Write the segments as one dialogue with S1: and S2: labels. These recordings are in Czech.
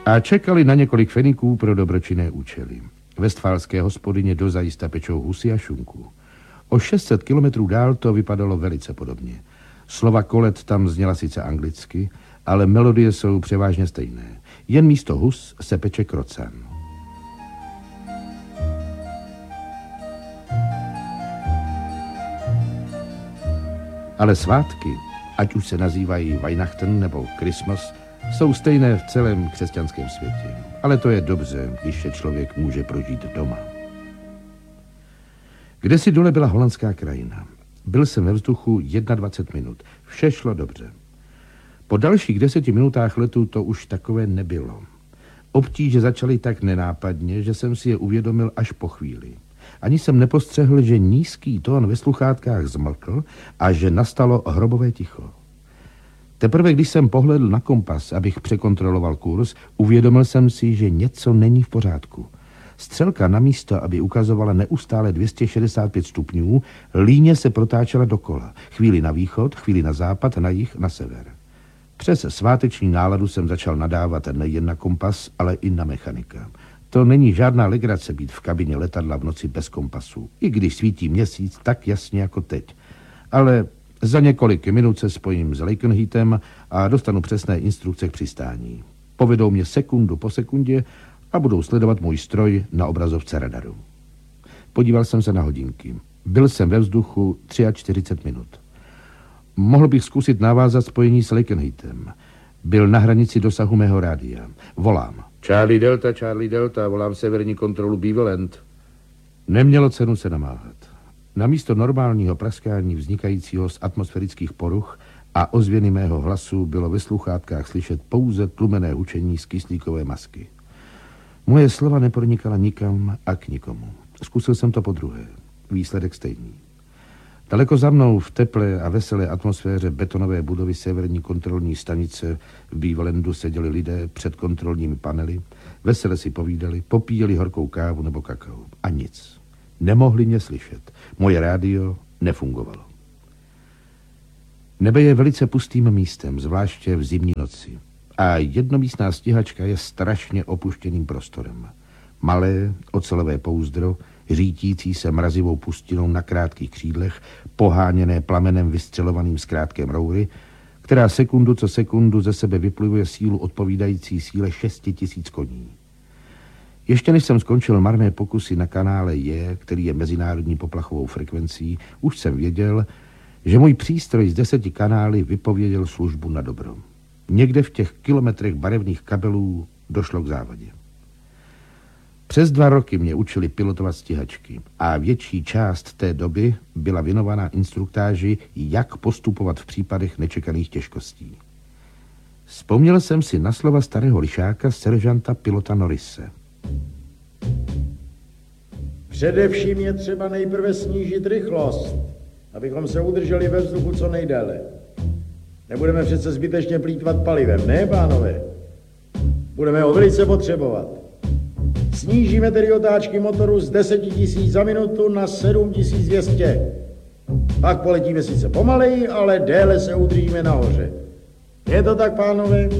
S1: A čekali na několik feniků pro dobročinné účely. Vestfálské hospodyně dozajista pečou husy a šunku. O 600 kilometrů dál to vypadalo velice podobně. Slova kolet tam zněla sice anglicky, ale melodie jsou převážně stejné. Jen místo hus se peče krocan. Ale svátky, ať už se nazývají Weihnachten nebo Christmas, jsou stejné v celém křesťanském světě. Ale to je dobře, když se člověk může prožít doma. Kdesi dole byla holandská krajina. Byl jsem ve vzduchu 21 minut. Vše šlo dobře. Po dalších 10 minutách letu to už takové nebylo. Obtíže začaly tak nenápadně, že jsem si je uvědomil až po chvíli. Ani jsem nepostřehl, že nízký tón ve sluchátkách zmlkl a že nastalo hrobové ticho. Teprve když jsem pohledl na kompas, abych překontroloval kurz, uvědomil jsem si, že něco není v pořádku. Střelka na místo, aby ukazovala neustále 265 stupňů, líně se protáčela dokola. Chvíli na východ, chvíli na západ, na jih, na sever. Přes sváteční náladu jsem začal nadávat nejen na kompas, ale i na mechanika. To není žádná legrace být v kabině letadla v noci bez kompasu, i když svítí měsíc tak jasně jako teď. Ale za několik minut se spojím s Lakenheatem a dostanu přesné instrukce k přistání. Povedou mě sekundu po sekundě a budou sledovat můj stroj na obrazovce radaru. Podíval jsem se na hodinky. Byl jsem ve vzduchu 43 minut. Mohl bych zkusit navázat spojení s Lakenheatem. Byl na hranici dosahu mého rádia. Volám. Charlie Delta, volám severní kontrolu Beaverland. Nemělo cenu se namáhat. Namísto normálního praskání vznikajícího z atmosférických poruch a ozvěny mého hlasu bylo ve sluchátkách slyšet pouze tlumené hučení z kyslíkové masky. Moje slova nepronikala nikam a k nikomu. Zkusil jsem to podruhé. Výsledek stejný. Daleko za mnou v teplé a veselé atmosféře betonové budovy severní kontrolní stanice v Beaverlandu seděli lidé před kontrolními panely, vesele si povídali, popíjeli horkou kávu nebo kakao. A nic. Nemohli mě slyšet. Moje rádio nefungovalo. Nebe je velice pustým místem, zvláště v zimní noci. A jednomístná stíhačka je strašně opuštěným prostorem. Malé ocelové pouzdro, řítící se mrazivou pustinou na krátkých křídlech, poháněné plamenem vystřelovaným z krátké roury, která sekundu co sekundu ze sebe vyplivuje sílu odpovídající síle 6 000 koní. Ještě než jsem skončil marné pokusy na kanále J, který je mezinárodní poplachovou frekvencí, už jsem věděl, že můj přístroj z 10 kanály vypověděl službu na dobro. Někde v těch kilometrech barevných kabelů došlo k závadě. Přes 2 roky mě učili pilotovat stíhačky a větší část té doby byla věnovaná instruktáži, jak postupovat v případech nečekaných těžkostí. Vzpomněl jsem si na slova starého lišáka seržanta pilota Norrise.
S2: Především je třeba nejprve snížit rychlost, abychom se udrželi ve vzduchu co nejdéle. Nebudeme přece zbytečně plýtvat palivem, ne, pánové? Budeme ho velice potřebovat. Snížíme tedy otáčky motoru z 10 000 za minutu na 7200. Pak poletíme sice pomaleji, ale déle se udržíme nahoře. Je to tak, pánové?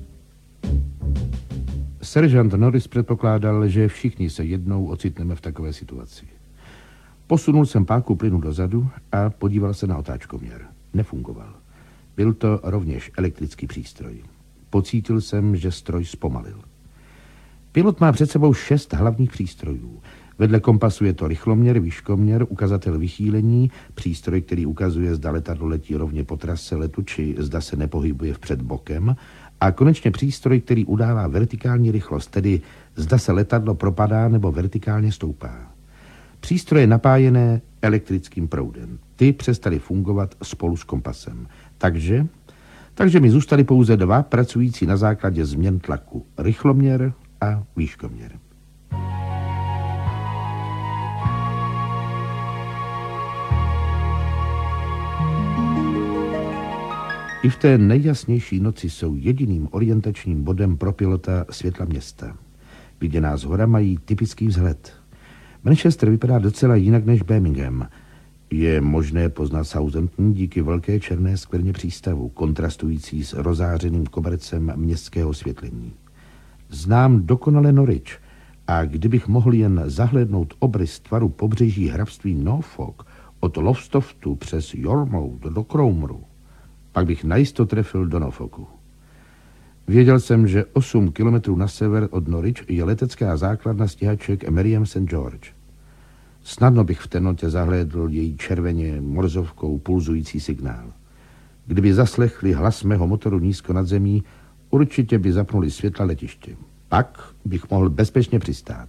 S1: Seržant Norris předpokládal, že všichni se jednou ocitneme v takové situaci. Posunul jsem páku plynu dozadu a podíval se na otáčkoměr. Nefungoval. Byl to rovněž elektrický přístroj. Pocítil jsem, že stroj zpomalil. Pilot má před sebou 6 hlavních přístrojů. Vedle kompasu je to rychloměr, výškoměr, ukazatel vychýlení, přístroj, který ukazuje, zda letadlo letí rovně po trase letu, či zda se nepohybuje vpřed bokem, a konečně přístroj, který udává vertikální rychlost, tedy zda se letadlo propadá nebo vertikálně stoupá. Přístroje napájené elektrickým proudem. Ty přestaly fungovat spolu s kompasem. Takže mi zůstaly pouze 2 pracující na základě změn tlaku. Rychloměr a výškoměr. I v té nejjasnější noci jsou jediným orientačním bodem pro pilota světla města. Viděná zhora mají typický vzhled. Manchester vypadá docela jinak než Birmingham. Je možné poznat Southampton díky velké černé skvrně přístavu, kontrastující s rozářeným kobercem městského osvětlení. Znám dokonale Norwich a kdybych mohl jen zahlédnout obrys tvaru pobřeží hrabství Norfolk od Lowestofttu přes Yarmouth do Cromeru, pak bych najisto trefil do Norfolku. Věděl jsem, že 8 kilometrů na sever od Norwich je letecká základna stíhaček Meriam St. George. Snadno bych v temnotě zahlédl její červeně morzovkou pulzující signál. Kdyby zaslechli hlas mého motoru nízko nad zemí, určitě by zapnuli světla letiště. Pak bych mohl bezpečně přistát.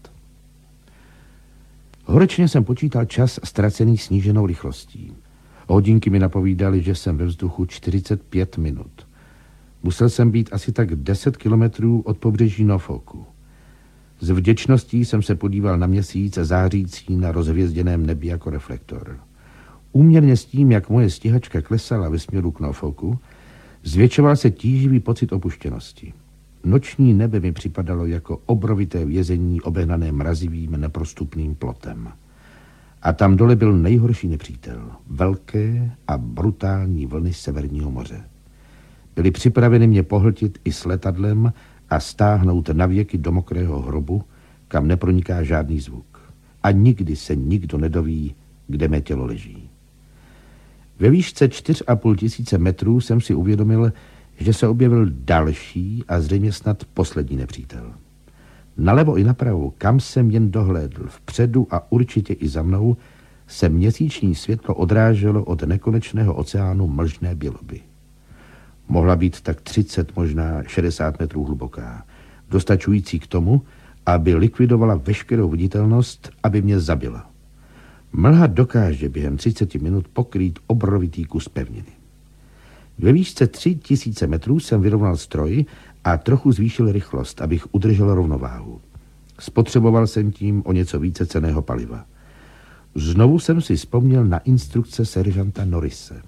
S1: Horečně jsem počítal čas ztracený sníženou rychlostí. Hodinky mi napovídaly, že jsem ve vzduchu 45 minut. Musel jsem být asi tak 10 kilometrů od pobřeží Norfolku. S vděčností jsem se podíval na měsíc zářící na rozhvězděném nebi jako reflektor. Úměrně s tím, jak moje stíhačka klesala ve směru k Norfolku, zvětšoval se tíživý pocit opuštěnosti. Noční nebe mi připadalo jako obrovité vězení obehnané mrazivým neprostupným plotem. A tam dole byl nejhorší nepřítel. Velké a brutální vlny Severního moře. Byly připraveny mě pohltit i s letadlem a stáhnout navěky do mokrého hrobu, kam neproniká žádný zvuk. A nikdy se nikdo nedoví, kde mé tělo leží. Ve výšce 4,5 tisíce metrů jsem si uvědomil, že se objevil další a zřejmě snad poslední nepřítel. Nalevo i napravo, kam jsem jen dohlédl, vpředu a určitě i za mnou, se měsíční světlo odráželo od nekonečného oceánu mlžné běloby. Mohla být tak 30, možná 60 metrů hluboká, dostačující k tomu, aby likvidovala veškerou viditelnost, aby mě zabila. Mlha dokáže během 30 minut pokrýt obrovitý kus pevniny. Ve výšce 3000 metrů jsem vyrovnal stroj a trochu zvýšil rychlost, abych udržel rovnováhu. Spotřeboval jsem tím o něco více cenného paliva. Znovu jsem si vzpomněl na instrukce seržanta Norrise.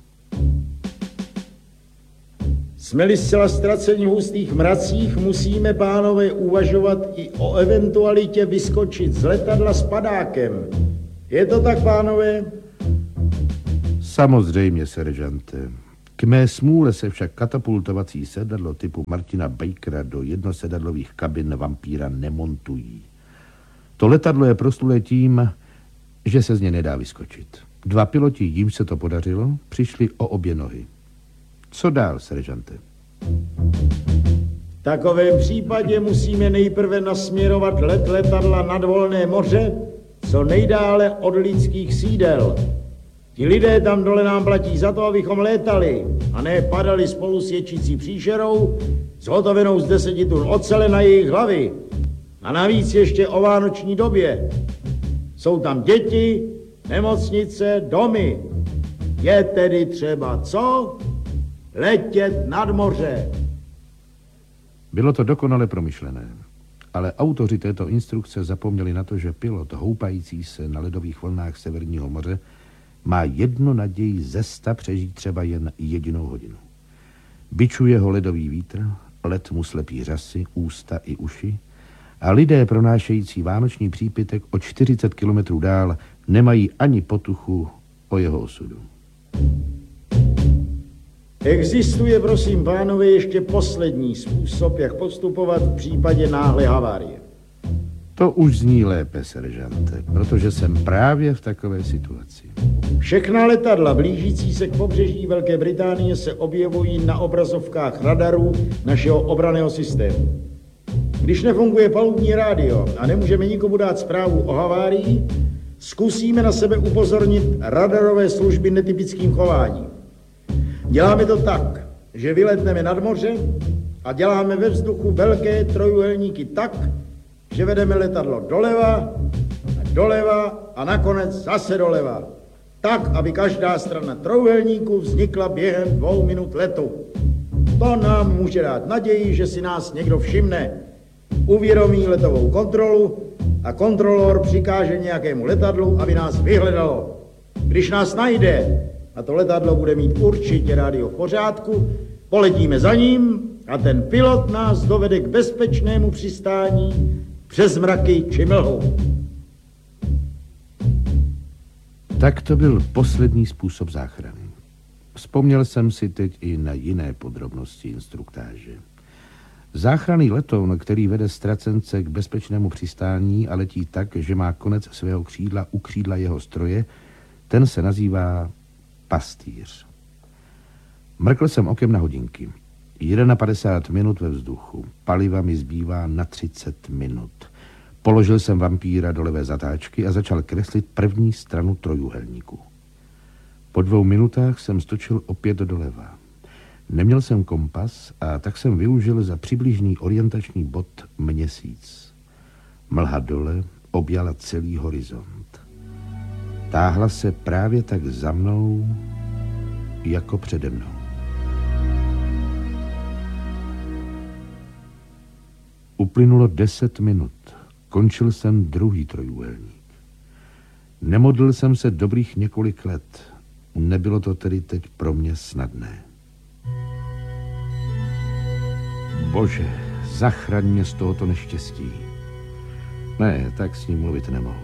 S2: Jsme-li zcela ztraceni v hustých mracích, musíme, pánové, uvažovat i o eventualitě vyskočit z letadla s padákem. Je to tak, pánové?
S1: Samozřejmě, seržante. K mé smůle se však katapultovací sedadlo typu Martina Bakera do jednosedadlových kabin vampíra nemontují. To letadlo je proslulé tím, že se z něj nedá vyskočit. 2 piloti, jimž se to podařilo, přišli o obě nohy. Co dál, seržante?
S2: V takovém případě musíme nejprve nasměrovat let letadla nad volné moře, co nejdále od lidských sídel. Ti lidé tam dole nám platí za to, abychom létali a ne padali spolu s ječící příšerou, zhotovenou z 10 tun ocele na jejich hlavy. A navíc ještě o vánoční době. Jsou tam děti, nemocnice, domy. Je tedy třeba co? Letět nad moře.
S1: Bylo to dokonale promyšlené, ale autoři této instrukce zapomněli na to, že pilot houpající se na ledových vlnách Severního moře má jednu naději ze 100 přežít třeba jen 1 hodinu. Bičuje ho ledový vítr, led mu slepí řasy, ústa i uši a lidé pronášející vánoční přípitek o 40 kilometrů dál nemají ani potuchu o jeho osudu.
S2: Existuje, prosím, pánové, ještě poslední způsob, jak postupovat v případě náhlé havárie.
S1: To už zní lépe, seržante, protože jsem právě v takové situaci.
S2: Všechna letadla blížící se k pobřeží Velké Británie se objevují na obrazovkách radarů našeho obranného systému. Když nefunguje palubní rádio a nemůžeme nikomu dát zprávu o havárii, zkusíme na sebe upozornit radarové služby netypickým chováním. Děláme to tak, že vyletneme nad moře a děláme ve vzduchu velké trojúhelníky tak, že vedeme letadlo doleva a nakonec zase doleva. Tak, aby každá strana trojúhelníku vznikla během 2 minut letu. To nám může dát naději, že si nás někdo všimne. Uvědomí letovou kontrolu a kontrolor přikáže nějakému letadlu, aby nás vyhledalo. Když nás najde a to letadlo bude mít určitě rádio v pořádku, poletíme za ním a ten pilot nás dovede k bezpečnému přistání přes mraky či mlhu.
S1: Tak to byl poslední způsob záchrany. Vzpomněl jsem si teď i na jiné podrobnosti instruktáže. Záchranný letoun, který vede ztracence k bezpečnému přistání a letí tak, že má konec svého křídla u křídla jeho stroje, ten se nazývá pastýř. Mrkl jsem okem na hodinky. 51 minut ve vzduchu. Paliva mi zbývá na 30 minut. Položil jsem vampíra do levé zatáčky a začal kreslit první stranu trojúhelníku. Po 2 minutách jsem stočil opět doleva. Neměl jsem kompas a tak jsem využil za přibližný orientační bod Měsíc. Mlha dole objala celý horizont. Táhla se právě tak za mnou, jako přede mnou. Uplynulo 10 minut. Končil jsem druhý trojúhelník. Nemodlil jsem se dobrých několik let. Nebylo to tedy teď pro mě snadné. Bože, zachraň mě z tohoto neštěstí. Ne, tak s ním mluvit nemohu.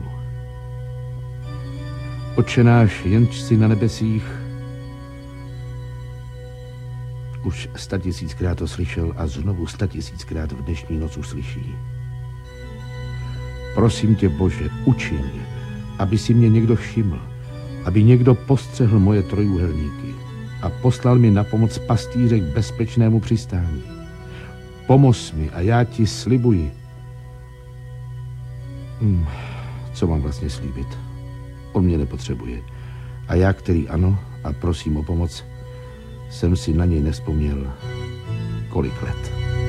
S1: Otče náš, jenž jsi na nebesích, už 100 000krát to slyšel a znovu 100 000krát v dnešní noc uslyší. Prosím tě, Bože, učiň, aby si mě někdo všiml, aby někdo postřehl moje trojúhelníky a poslal mi na pomoc pastýře k bezpečnému přistání. Pomoz mi a já ti slibuji. Co mám vlastně slíbit? On mě nepotřebuje. A já, který ano a prosím o pomoc, jsem si na něj nevzpomněl kolik let.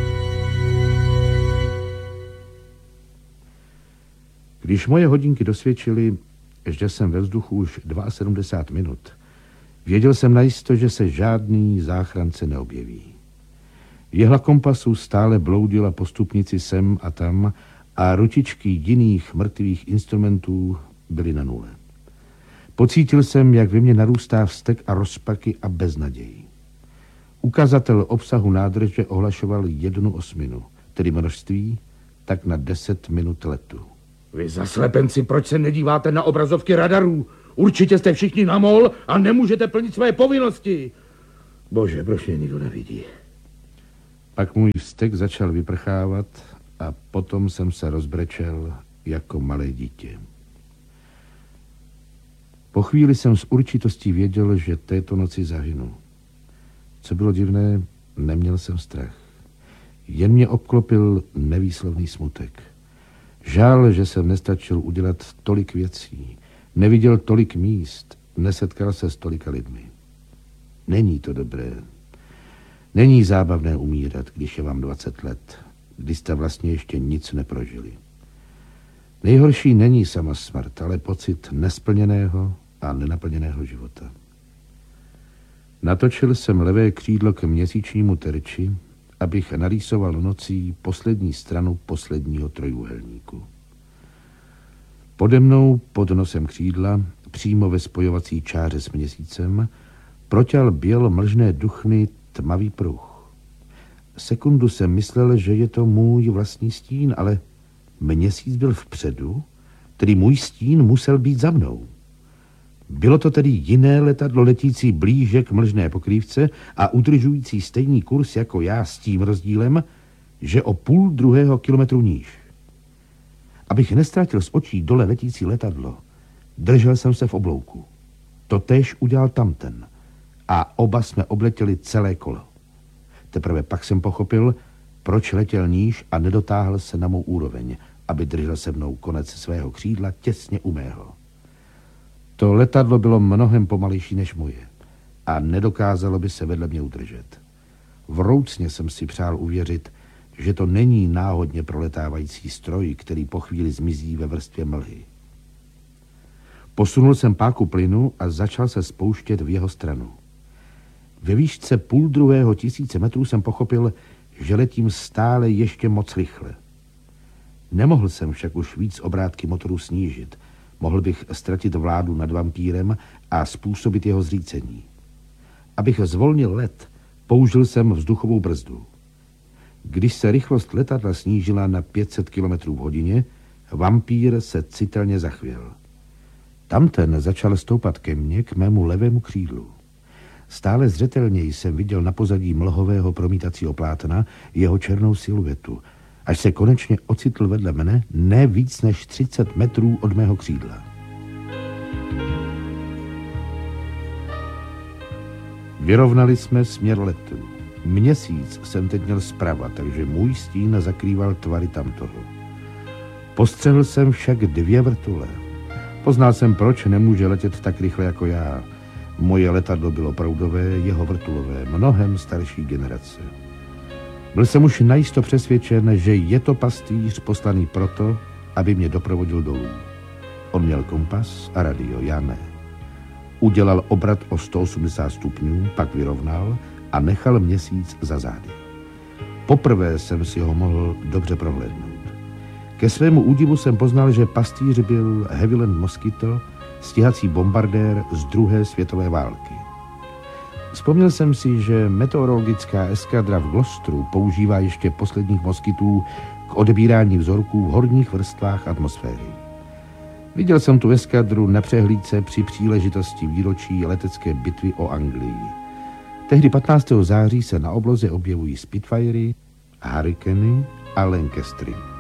S1: Když moje hodinky dosvědčily, že jsem ve vzduchu už 72 minut, věděl jsem najisto, že se žádný záchrance neobjeví. Jehla kompasu stále bloudila po stupnici sem a tam a ručičky jiných mrtvých instrumentů byly na nule. Pocítil jsem, jak ve mně narůstá vztek a rozpaky a beznaděj. Ukazatel obsahu nádrže ohlašoval 1/8, tedy množství, tak na 10 minut letu.
S3: Vy zaslepenci, proč se nedíváte na obrazovky radarů? Určitě jste všichni na mol a nemůžete plnit své povinnosti. Bože, proč mě nikdo nevidí?
S1: Pak můj vztek začal vyprchávat a potom jsem se rozbrečel jako malé dítě. Po chvíli jsem s určitostí věděl, že této noci zahynu. Co bylo divné, neměl jsem strach. Jen mě obklopil nevýslovný smutek. Žál, že jsem nestačil udělat tolik věcí, neviděl tolik míst, nesetkal se s tolika lidmi. Není to dobré. Není zábavné umírat, když je vám 20 let, když jste vlastně ještě nic neprožili. Nejhorší není sama smrt, ale pocit nesplněného a nenaplněného života. Natočil jsem levé křídlo k měsíčnímu terči, abych narýsoval nocí poslední stranu posledního trojúhelníku. Pode mnou, pod nosem křídla, přímo ve spojovací čáře s měsícem, proťal bělo mlžné duchny tmavý pruh. Sekundu jsem myslel, že je to můj vlastní stín, ale měsíc byl vpředu, tedy můj stín musel být za mnou. Bylo to tedy jiné letadlo letící blíže k mlžné pokrývce a udržující stejný kurz jako já s tím rozdílem, že o 0,5 kilometru níž. Abych nestratil z očí dole letící letadlo, držel jsem se v oblouku. Totéž udělal tamten a oba jsme obletěli celé kolo. Teprve pak jsem pochopil, proč letěl níž a nedotáhl se na mou úroveň, aby držel se mnou konec svého křídla těsně u mého. To letadlo bylo mnohem pomalejší než moje a nedokázalo by se vedle mě udržet. Vroucně jsem si přál uvěřit, že to není náhodně proletávající stroj, který po chvíli zmizí ve vrstvě mlhy. Posunul jsem páku plynu a začal se spouštět v jeho stranu. Ve výšce 0,5 tisíce metrů jsem pochopil, že letím stále ještě moc rychle. Nemohl jsem však už víc obrátky motoru snížit. Mohl bych ztratit vládu nad vampírem a způsobit jeho zřícení. Abych zvolnil let, použil jsem vzduchovou brzdu. Když se rychlost letadla snížila na 500 km v hodině, vampír se citelně zachvěl. Tamten začal stoupat ke mně, k mému levému křídlu. Stále zřetelněji jsem viděl na pozadí mlhového promítacího plátna jeho černou siluetu, až se konečně ocitl vedle mne ne víc než 30 metrů od mého křídla. Vyrovnali jsme směr letu. Měsíc jsem teď měl zprava, takže můj stín zakrýval tvary tamtoho. Postřehl jsem však 2 vrtule. Poznal jsem, proč nemůže letět tak rychle jako já. Moje letadlo bylo proudové, jeho vrtulové, mnohem starší generace. Byl jsem už najisto přesvědčen, že je to pastýř poslaný proto, aby mě doprovodil dolů. On měl kompas a radio, já ne. Udělal obrat o 180 stupňů, pak vyrovnal a nechal Měsíc za zády. Poprvé jsem si ho mohl dobře prohlédnout. Ke svému údivu jsem poznal, že pastýř byl Havilland Mosquito, stíhací bombardér z 2. světové války. Vzpomněl jsem si, že meteorologická eskadra v Gloucesteru používá ještě posledních moskitů k odebírání vzorků v horních vrstvách atmosféry. Viděl jsem tu eskadru na přehlídce při příležitosti výročí letecké bitvy o Anglii. Tehdy 15. září se na obloze objevují Spitfirey, Hurricany a Lancastery.